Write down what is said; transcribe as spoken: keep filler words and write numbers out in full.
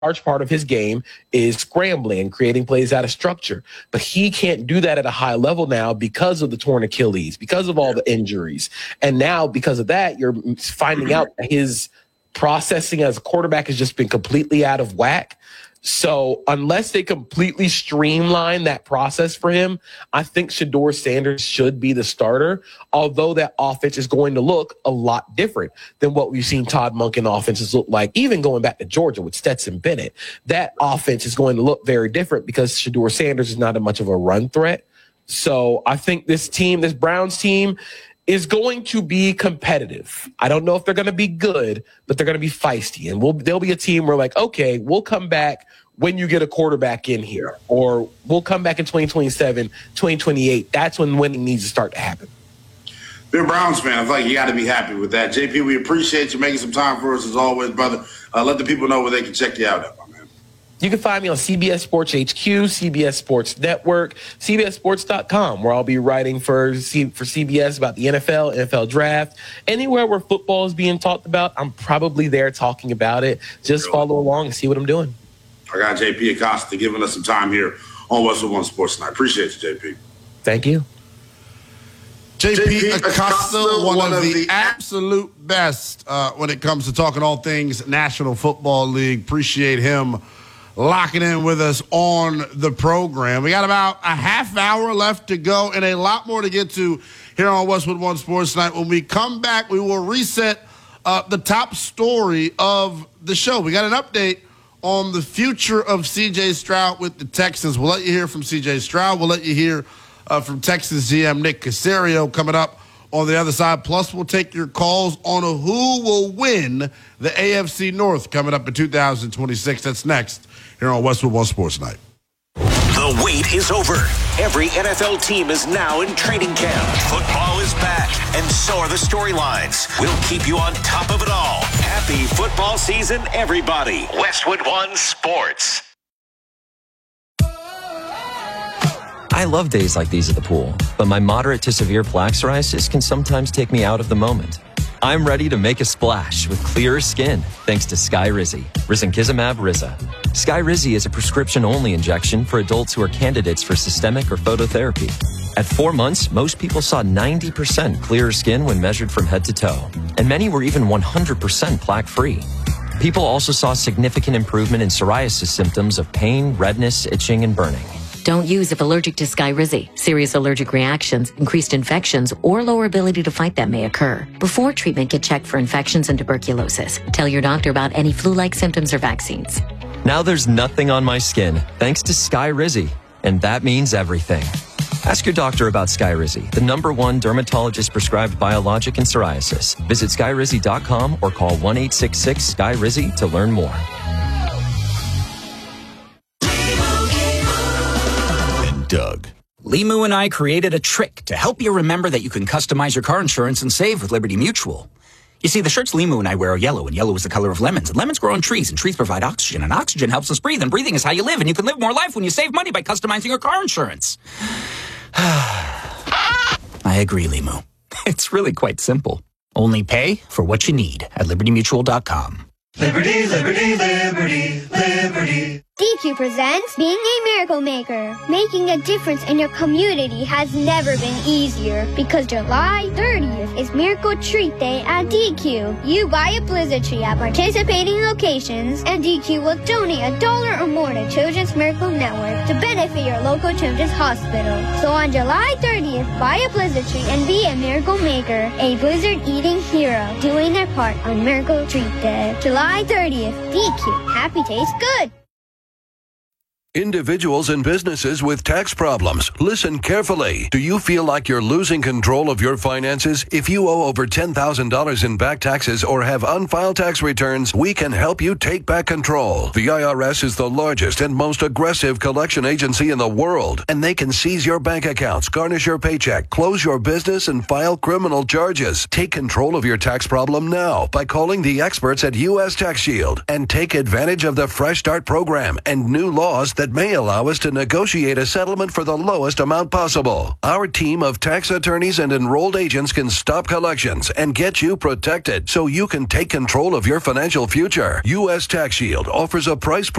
large part of his game is scrambling and creating plays out of structure. But he can't do that at a high level now because of the torn Achilles, because of all the injuries. And now because of that, you're finding out that his processing as a quarterback has just been completely out of whack. So unless they completely streamline that process for him, I think Shedeur Sanders should be the starter, although that offense is going to look a lot different than what we've seen Todd Monken offenses look like, even going back to Georgia with Stetson Bennett. That offense is going to look very different because Shedeur Sanders is not a much of a run threat. So I think this team, this Browns team, is going to be competitive. I don't know if they're going to be good, but they're going to be feisty. And we'll, they'll be a team where, like, okay, we'll come back when you get a quarterback in here, or we'll come back in twenty twenty-seven, twenty twenty-eight. That's when winning needs to start to happen. Being a Browns fan, I feel like you got to be happy with that. J P, we appreciate you making some time for us as always, brother. Uh, let the people know where they can check you out at, my man. You can find me on C B S Sports H Q, C B S Sports Network, C B S Sports dot com, where I'll be writing for C- for C B S about the N F L, N F L draft. Anywhere where football is being talked about, I'm probably there talking about it. Just really? Follow along and see what I'm doing. I got J P Acosta giving us some time here on Westwood One Sports Tonight. Appreciate you, J P. Thank you. J P Acosta, one, one of the, the absolute best uh, when it comes to talking all things National Football League. Appreciate him locking in with us on the program. We got about a half hour left to go and a lot more to get to here on Westwood One Sports Tonight. When we come back, we will reset uh, the top story of the show. We got an update on the future of C J Stroud with the Texans. We'll let you hear from C J Stroud. We'll let you hear uh, from Texans G M Nick Caserio coming up on the other side. Plus, we'll take your calls on a who will win the A F C North coming up in two thousand twenty-six. That's next here on Westwood One Sports Night. The wait is over. Every N F L team is now in training camp. Football is back, and so are the storylines. We'll keep you on top of it all. Happy football season, everybody. Westwood One Sports. I love days like these at the pool, but my moderate to severe plaque psoriasis can sometimes take me out of the moment. I'm ready to make a splash with clearer skin thanks to Skyrizi, risankizumab Riza. Skyrizi is a prescription-only injection for adults who are candidates for systemic or phototherapy. At four months, most people saw ninety percent clearer skin when measured from head to toe, and many were even one hundred percent plaque-free. People also saw significant improvement in psoriasis symptoms of pain, redness, itching, and burning. Don't use if allergic to Skyrizi. Serious allergic reactions, increased infections, or lower ability to fight them may occur. Before treatment, get checked for infections and tuberculosis. Tell your doctor about any flu-like symptoms or vaccines. Now there's nothing on my skin, thanks to Skyrizi, and that means everything. Ask your doctor about Skyrizi, the number one dermatologist-prescribed biologic in psoriasis. Visit skyrizi dot com or call one eight six six S K Y R I Z I to learn more. Doug. Limu and I created a trick to help you remember that you can customize your car insurance and save with Liberty Mutual. You see, the shirts Limu and I wear are yellow, and yellow is the color of lemons. And lemons grow on trees, and trees provide oxygen, and oxygen helps us breathe, and breathing is how you live, and you can live more life when you save money by customizing your car insurance. I agree, Limu. It's really quite simple. Only pay for what you need at liberty mutual dot com. Liberty, liberty, liberty, liberty. D Q presents Being a Miracle Maker. Making a difference in your community has never been easier because July thirtieth is Miracle Treat Day at D Q. You buy a blizzard tree at participating locations and D Q will donate a dollar or more to Children's Miracle Network to benefit your local children's hospital. So on July thirtieth, buy a blizzard tree and be a miracle maker, a blizzard-eating hero doing their part on Miracle Treat Day. July thirtieth, D Q. Happy tastes good. Individuals and businesses with tax problems, listen carefully. Do you feel like you're losing control of your finances? If you owe over ten thousand dollars in back taxes or have unfiled tax returns, we can help you take back control. The I R S is the largest and most aggressive collection agency in the world, and they can seize your bank accounts, garnish your paycheck, close your business, and file criminal charges. Take control of your tax problem now by calling the experts at U S Tax Shield and take advantage of the Fresh Start program and new laws that may allow us to negotiate a settlement for the lowest amount possible. Our team of tax attorneys and enrolled agents can stop collections and get you protected so you can take control of your financial future. U S Tax Shield offers a price